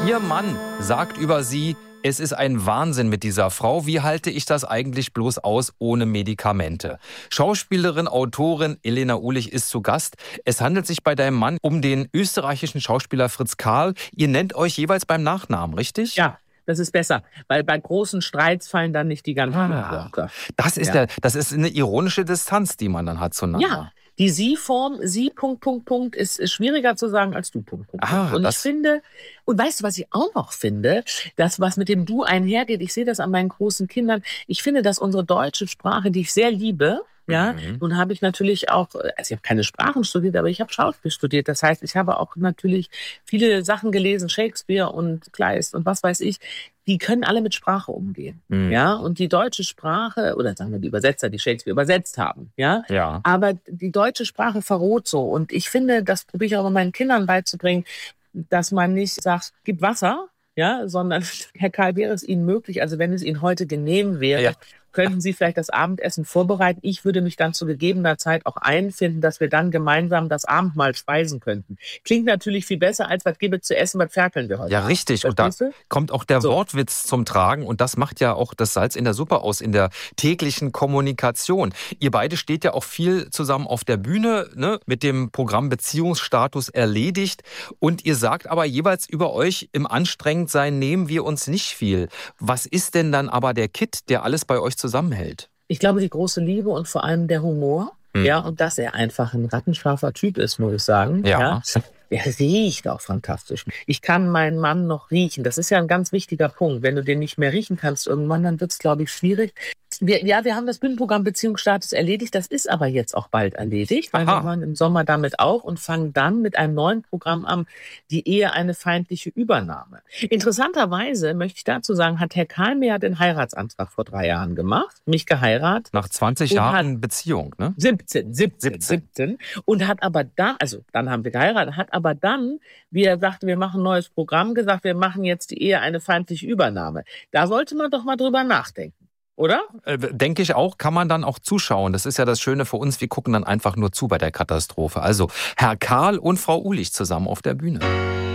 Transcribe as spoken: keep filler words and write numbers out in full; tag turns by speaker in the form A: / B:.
A: Ihr Mann sagt über Sie: Es ist ein Wahnsinn mit dieser Frau. Wie halte ich das eigentlich bloß aus ohne Medikamente? Schauspielerin, Autorin Elena Uhlich ist zu Gast. Es handelt sich bei deinem Mann um den österreichischen Schauspieler Fritz Karl. Ihr nennt euch jeweils beim Nachnamen, richtig?
B: Ja, das ist besser, weil bei großen Streits fallen dann nicht die ganzen
A: Ah,
B: Wörter.
A: das ist,
B: Ja.
A: der, das ist eine ironische Distanz, die man dann hat zueinander.
B: Ja, die Sie-Form, Sie, Punkt, Punkt, Punkt, ist, ist schwieriger zu sagen als Du, Punkt, Punkt,
A: Ah,
B: Punkt. Und ich
A: das-
B: finde, und weißt du, was ich auch noch finde? Das, was mit dem Du einhergeht, ich sehe das an meinen großen Kindern, ich finde, dass unsere deutsche Sprache, die ich sehr liebe, ja,
A: Mhm.
B: nun habe ich natürlich auch, also ich habe keine Sprachen studiert, aber ich habe Schauspiel studiert. Das heißt, ich habe auch natürlich viele Sachen gelesen, Shakespeare und Kleist und was weiß ich. Die können alle mit Sprache umgehen,
A: Mhm.
B: ja. Und die deutsche Sprache, oder sagen wir die Übersetzer, die Shakespeare übersetzt haben, ja.
A: Ja.
B: Aber die deutsche Sprache verroht so. Und ich finde, das probiere ich auch immer meinen Kindern beizubringen, dass man nicht sagt, gib Wasser, ja, sondern, Herr Karl, wäre es Ihnen möglich, also wenn es Ihnen heute genehm wäre,
A: Ja.
B: könnten Sie vielleicht das Abendessen vorbereiten. Ich würde mich dann zu gegebener Zeit auch einfinden, dass wir dann gemeinsam das Abendmahl speisen könnten. Klingt natürlich viel besser, als was gebe zu essen, was ferkeln wir heute.
A: Ja, richtig. Und da
B: Verstehst du?
A: kommt auch der
B: So.
A: Wortwitz zum Tragen. Und das macht ja auch das Salz in der Suppe aus, in der täglichen Kommunikation. Ihr beide steht ja auch viel zusammen auf der Bühne, ne, mit dem Programm Beziehungsstatus erledigt. Und ihr sagt aber jeweils über euch, im Anstrengendsein nehmen wir uns nicht viel. Was ist denn dann aber der Kitt, der alles bei euch zusammenhält?
B: Ich glaube, die große Liebe und vor allem der Humor.
A: Hm.
B: Ja, und dass er einfach ein rattenscharfer Typ ist, muss ich sagen.
A: Ja.
B: Der riecht auch fantastisch. Ich kann meinen Mann noch riechen. Das ist ja ein ganz wichtiger Punkt. Wenn du den nicht mehr riechen kannst irgendwann, dann wird es, glaube ich, schwierig. Wir, ja, wir haben das Bühnenprogramm Beziehungsstatus erledigt. Das ist aber jetzt auch bald erledigt, weil
A: Aha.
B: wir waren im Sommer damit auch und fangen dann mit einem neuen Programm an, die Ehe eine feindliche Übernahme. Interessanterweise, möchte ich dazu sagen, hat Herr Karl mir den Heiratsantrag vor drei Jahren gemacht, mich geheiratet.
A: Nach zwanzig
B: Und
A: Jahren Beziehung, ne?
B: siebzehn, siebzehn,
A: siebzehn.
B: siebzehn. Und hat aber dann, also dann haben wir geheiratet, hat aber dann, wie er sagte, wir machen ein neues Programm, gesagt, wir machen jetzt die Ehe eine feindliche Übernahme. Da sollte man doch mal drüber nachdenken, oder?
A: Äh, denke ich auch, kann man dann auch zuschauen. Das ist ja das Schöne für uns, wir gucken dann einfach nur zu bei der Katastrophe. Also Herr Karl und Frau Uhlich zusammen auf der Bühne.